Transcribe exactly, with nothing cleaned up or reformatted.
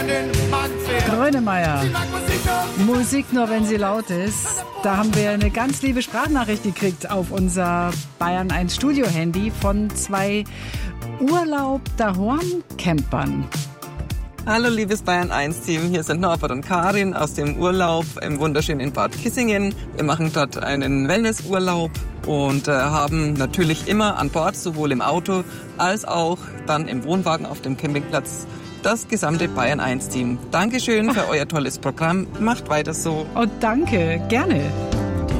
Grönemeyer. Musik nur, wenn sie laut ist. Da haben wir eine ganz liebe Sprachnachricht gekriegt auf unser Bayern eins Studio-Handy von zwei Urlaub daheim Campern. Hallo liebes Bayern eins Team, hier sind Norbert und Karin aus dem Urlaub im wunderschönen Bad Kissingen. Wir machen dort einen Wellnessurlaub und äh, haben natürlich immer an Bord, sowohl im Auto als auch dann im Wohnwagen auf dem Campingplatz, das gesamte Bayern eins Team. Dankeschön für euer tolles Programm, macht weiter so. Oh, danke, gerne.